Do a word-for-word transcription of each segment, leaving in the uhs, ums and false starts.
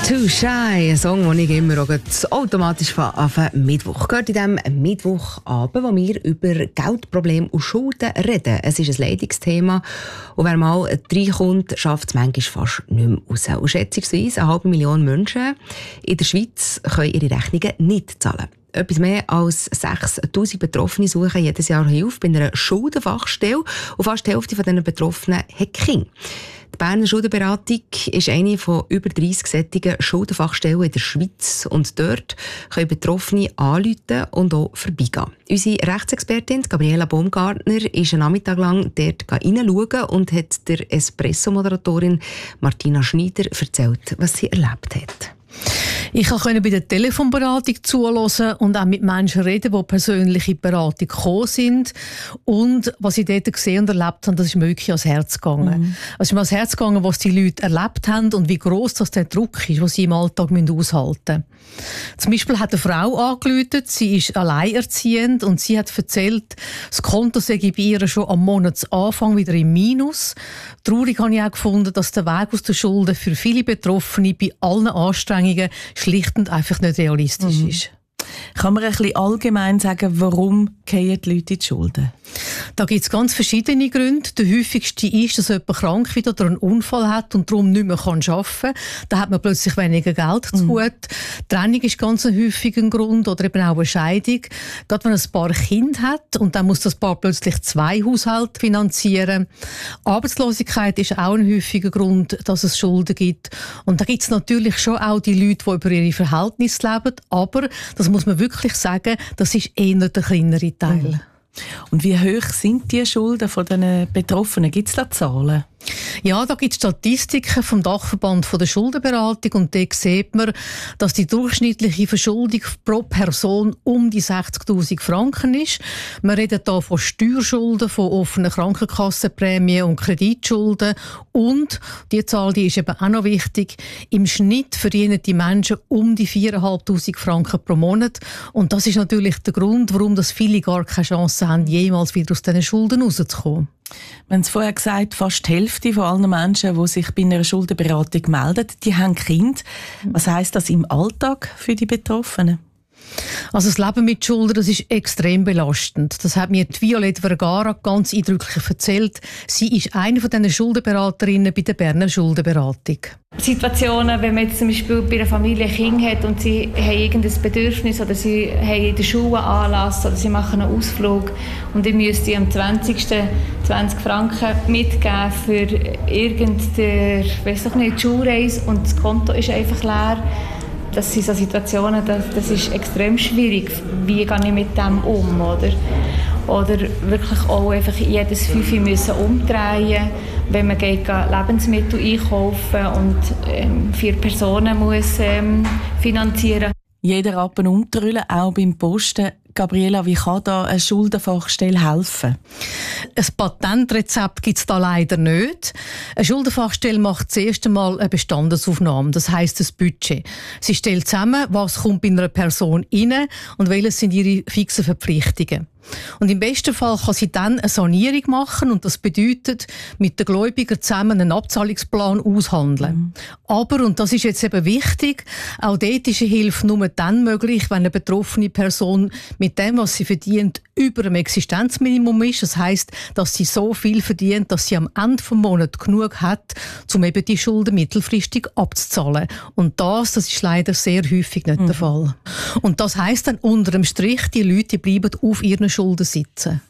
Too Shy, ein Song, den ich immer auch automatisch von Anfang Mittwoch gehört. In diesem Mittwochabend, wo wir über Geldprobleme und Schulden reden. Es ist ein Leidungsthema und wer mal reinkommt, schafft es manchmal fast nicht mehr raus. Und schätzungsweise eine halbe Million Menschen in der Schweiz können ihre Rechnungen nicht zahlen. Etwas mehr als sechstausend Betroffene suchen jedes Jahr Hilfe bei einer Schuldenfachstelle und fast die Hälfte dieser Betroffenen hat Kinder. Die Berner Schuldenberatung ist eine von über dreissig solchen Schuldenfachstellen in der Schweiz und dort können Betroffene anrufen und auch vorbeigehen. Unsere Rechtsexpertin Gabriela Baumgartner ist einen Nachmittag lang dort hineinschauen und hat der Espresso-Moderatorin Martina Schneider erzählt, was sie erlebt hat. Ich konnte bei der Telefonberatung zuhören und auch mit Menschen reden, die persönlich in die Beratung gekommen sind. Und was ich dort gesehen und erlebt habe, das ist mir wirklich ans Herz gegangen. Mhm. Es ist mir ans Herz gegangen, was die Leute erlebt haben und wie gross das der Druck ist, den sie im Alltag aushalten müssen. Zum Beispiel hat eine Frau angerufen, sie ist alleinerziehend und sie hat erzählt, das Konto sei bei ihr schon am Monatsanfang wieder im Minus. Traurig habe ich auch gefunden, dass der Weg aus den Schulden für viele Betroffene bei allen Anstrengungen schlicht und einfach nicht realistisch mhm. ist. Kann man ein bisschen allgemein sagen, warum fallen die Leute in die Schulden? Da gibt es ganz verschiedene Gründe. Der häufigste ist, dass jemand krank wird oder einen Unfall hat und darum nicht mehr arbeiten kann. Da hat man plötzlich weniger Geld zu gut. Mhm. Trennung ist ganz ein häufiger Grund oder eben auch eine Scheidung. Gerade wenn ein Paar Kind hat und dann muss das Paar plötzlich zwei Haushalte finanzieren. Arbeitslosigkeit ist auch ein häufiger Grund, dass es Schulden gibt. Und da gibt es natürlich schon auch die Leute, die über ihre Verhältnisse leben. Aber das muss man wirklich sagen, das ist eher der kleinere Teil. Mhm. Und wie hoch sind die Schulden von den Betroffenen? Gibt es da Zahlen? Ja, da gibt es Statistiken vom Dachverband von der Schuldenberatung und da sieht man, dass die durchschnittliche Verschuldung pro Person um die sechzigtausend Franken ist. Wir reden hier von Steuerschulden, von offenen Krankenkassenprämien und Kreditschulden und, die Zahl die ist eben auch noch wichtig, im Schnitt verdienen die Menschen um die viertausendfünfhundert Franken pro Monat und das ist natürlich der Grund, warum das viele gar keine Chance haben, jemals wieder aus diesen Schulden rauszukommen. Wir haben es vorher gesagt, fast die Hälfte von allen Menschen, die sich bei einer Schuldenberatung melden, die haben Kinder. Was heisst das im Alltag für die Betroffenen? Also das Leben mit Schulden, das ist extrem belastend. Das hat mir die Violette Vergara ganz eindrücklich erzählt. Sie ist eine von diesen Schuldenberaterinnen bei der Berner Schuldenberatung. Situationen, wenn man jetzt zum Beispiel bei einer Familie ein Kind hat und sie haben irgendein Bedürfnis oder sie haben in der Schule Anlass oder sie machen einen Ausflug und ich müsste am zwanzigsten zwanzig Franken mitgeben für irgendeine, weiss doch nicht, Schulreise und das Konto ist einfach leer. Das sind so Situationen, das, das ist extrem schwierig. Wie gehe ich mit dem um? Oder, oder wirklich auch einfach jedes Fünfe müssen umdrehen, wenn man geht, Lebensmittel einkaufen und ähm, vier Personen muss ähm, finanzieren. Jeder Rappen umtrüllen, auch beim Posten. Gabriela, wie kann da eine Schuldenfachstelle helfen? Ein Patentrezept gibt es da leider nicht. Eine Schuldenfachstelle macht zuerst einmal eine Bestandesaufnahme, das heisst ein Budget. Sie stellt zusammen, was kommt bei einer Person rein und welches sind ihre fixen Verpflichtungen. Und im besten Fall kann sie dann eine Sanierung machen und das bedeutet, mit den Gläubigern zusammen einen Abzahlungsplan aushandeln. Mhm. Aber, und das ist jetzt eben wichtig, auch dort ist eine Hilfe nur dann möglich, wenn eine betroffene Person mit dem, was sie verdient, über dem Existenzminimum ist. Das heisst, dass sie so viel verdient, dass sie am Ende des Monats genug hat, um eben die Schulden mittelfristig abzuzahlen. Und das, das ist leider sehr häufig nicht mhm. der Fall. Und das heisst dann unter dem Strich, die Leute bleiben auf ihren Schulden sitzen.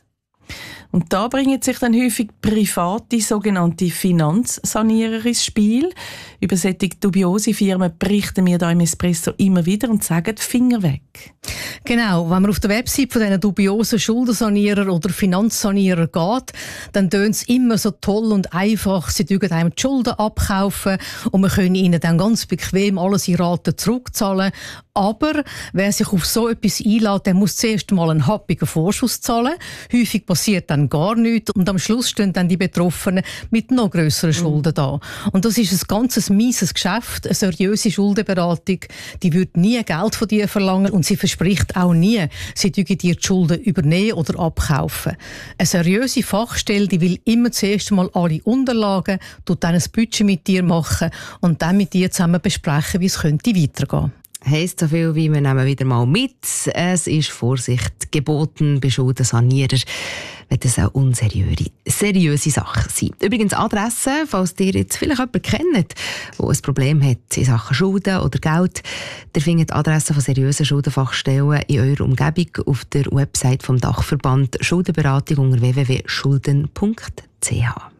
Und da bringen sich dann häufig private sogenannte Finanzsanierer ins Spiel. Über solche dubiose Firmen berichten wir hier im Espresso immer wieder und sagen, Finger weg. Genau, wenn man auf der Website von diesen dubiosen Schuldensanierer oder Finanzsanierer geht, dann tönt es immer so toll und einfach. Sie dürfen einem die Schulden abkaufen und man kann ihnen dann ganz bequem alles in Raten zurückzahlen. Aber wer sich auf so etwas einlässt, der muss zuerst mal einen happigen Vorschuss zahlen. Häufig passiert dann gar nichts und am Schluss stehen dann die Betroffenen mit noch grösseren Schulden da. Und das ist ein ganz mieses Geschäft. Eine seriöse Schuldenberatung, die wird nie Geld von dir verlangen und sie verspricht auch nie, sie dürfen dir die Schulden übernehmen oder abkaufen. Eine seriöse Fachstelle, die will immer zuerst mal alle Unterlagen, tut dann ein Budget mit dir machen und dann mit dir zusammen besprechen, wie es könnte weitergehen. Heisst so viel wie wir nehmen wieder mal mit. Es ist Vorsicht geboten bei Schuldensanierern, wenn das auch unseriöse seriöse Sachen sind. Übrigens Adresse, falls ihr jetzt vielleicht jemanden kennt, der ein Problem hat in Sachen Schulden oder Geld, ihr findet Adressen von seriösen Schuldenfachstellen in eurer Umgebung auf der Website vom Dachverband Schuldenberatung unter w w w punkt schulden punkt c h.